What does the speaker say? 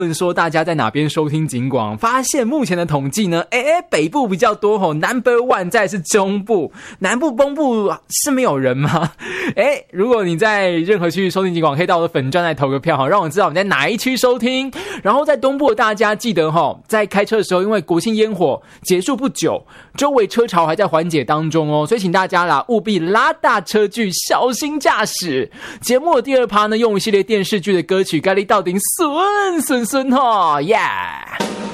问说大家在哪边收听警广，发现目前的统计呢，北部比较多吼 ，Number One 再是中部，南部东部是没有人吗？如果你在任何区域收听警广，可以到我的粉专来投个票哈，让我知道你在哪一区收听。然后在东部的大家记得哈，在开车的时候，因为国庆烟火结束不久，周围车潮还在缓解当中哦，所以请大家啦务必拉大车距，小心驾驶。节目的第2趴呢，用一系列电视剧的歌曲，咖喱到顶孙哈，耶、yeah